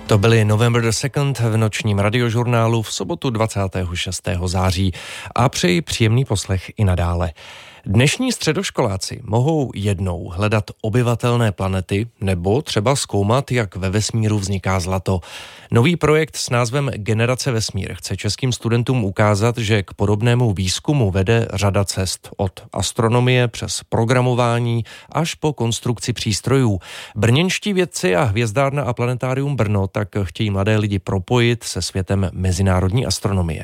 To byly November the 2nd v nočním radiožurnálu v sobotu 26. září a přeji příjemný poslech i nadále. Dnešní středoškoláci mohou jednou hledat obyvatelné planety nebo třeba zkoumat, jak ve vesmíru vzniká zlato. Nový projekt s názvem Generace vesmír chce českým studentům ukázat, že k podobnému výzkumu vede řada cest od astronomie přes programování až po konstrukci přístrojů. Brněnští vědci a Hvězdárna a Planetárium Brno tak chtějí mladé lidi propojit se světem mezinárodní astronomie.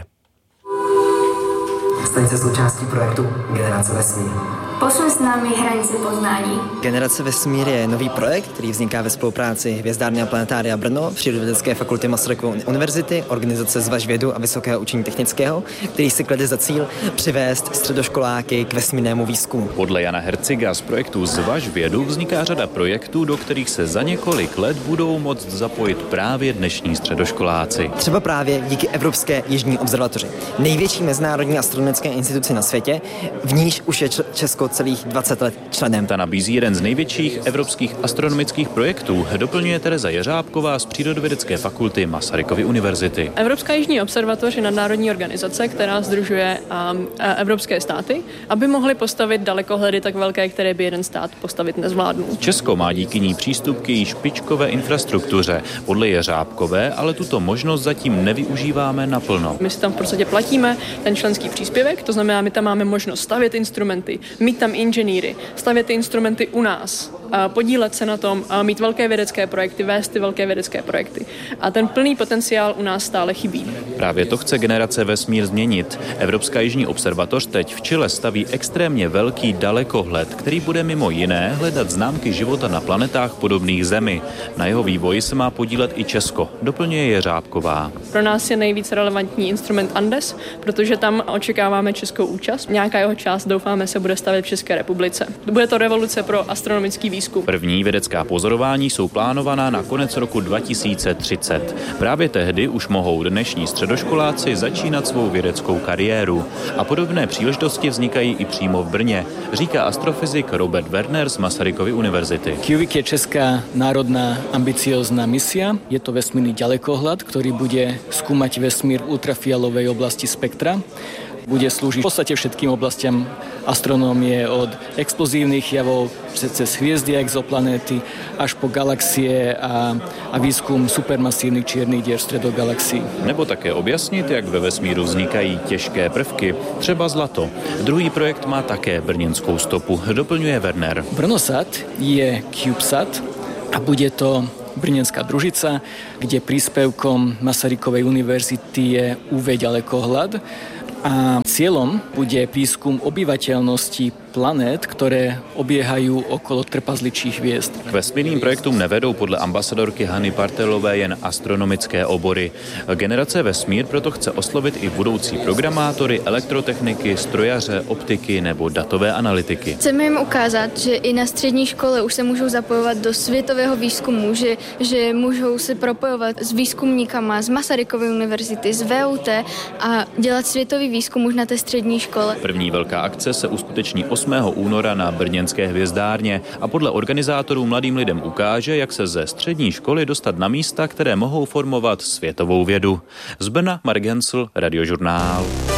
Staňte součástí projektu Generace vesmír. Posun s námi hranice poznání. Generace vesmír je nový projekt, který vzniká ve spolupráci Hvězdárny a Planetária Brno, Přírodovědecké fakulty Masarykovy univerzity, organizace Zvaž vědu a Vysokého učení technického, který si klade za cíl přivést středoškoláky k vesmírnému výzkumu. Podle Jana Herciga z projektu Zvaž vědu vzniká řada projektů, do kterých se za několik let budou moct zapojit právě dnešní středoškoláci. Třeba právě díky Evropské jižní observatoři, největší mezinárodní astronomické instituci na světě, v níž už je Česko celých 20 let členem. Ta nabízí jeden z největších evropských astronomických projektů, doplňuje Tereza Jeřábková z Přírodovědecké fakulty Masarykovy univerzity. Evropská jižní observatoř je nadnárodní organizace, která sdružuje evropské státy, aby mohly postavit dalekohledy tak velké, které by jeden stát postavit nezvládnul. Česko má díky ní přístup k její špičkové infrastruktuře. Podle Jeřábkové ale tuto možnost zatím nevyužíváme naplno. My si tam v podstatě platíme ten členský příspěvek, to znamená, my tam máme možnost stavět instrumenty, mít tam inženýry, stavět ty instrumenty u nás, podílet se na tom, mít velké vědecké projekty, vést ty velké vědecké projekty. A ten plný potenciál u nás stále chybí. Právě to chce Generace vesmír změnit. Evropská jižní observatoř teď v Chile staví extrémně velký dalekohled, který bude mimo jiné hledat známky života na planetách podobných Zemi. Na jeho vývoji se má podílet i Česko, doplňuje Jeřábková. Pro nás je nejvíc relevantní instrument Andes, protože tam očekáváme českou účast. Nějaká jeho část, doufáme, se bude stavět v České republice. Bude to revoluce pro astronomický výzkum. První vědecká pozorování jsou plánovaná na konec roku 2030. Právě tehdy už mohou dnešní středoškoláci začínat svou vědeckou kariéru. A podobné příležitosti vznikají i přímo v Brně, říká astrofyzik Robert Werner z Masarykovy univerzity. CUVIC je česká národná ambiciózna misia. Je to vesmírny ďalekohľad, ktorý bude skúmať vesmír v ultrafialovej oblasti spektra. Bude slúžiť v podstate všetkým oblastiam astronómie, od explozívnych javov cez hviezdy a exoplanéty až po galaxie a výzkum supermasívnych čiernych dier středogalaxií. Nebo také objasnit, jak ve vesmíru vznikají těžké prvky, třeba zlato. Druhý projekt má také brněnskou stopu, doplňuje Werner. Brnosat je CubeSat a bude to brněnská družica, kde príspevkom Masarykovej univerzity je UV ďalekohľad. A cieľom bude výskum obyvateľnosti planét, ktoré obiehajú okolo trpazličích hviezd. K vesmírným projektům nevedou podle ambasadorky Hany Partelové jen astronomické obory. Generace vesmír proto chce oslovit i budoucí programátory, elektrotechniky, strojaře, optiky nebo datové analytiky. Chceme jim ukázat, že i na střední škole už se můžou zapojovat do světového výzkumu, že můžou se propojovat s výzkumníkama z Masarykovy univerzity, z VUT a dělat světový výzkum už na té střední škole. První velká akce se uskuteční 8. února na brněnské Hvězdárně a podle organizátorů mladým lidem ukáže, jak se ze střední školy dostat na místa, které mohou formovat světovou vědu. Z Brna Mark Hensl, Radiožurnál.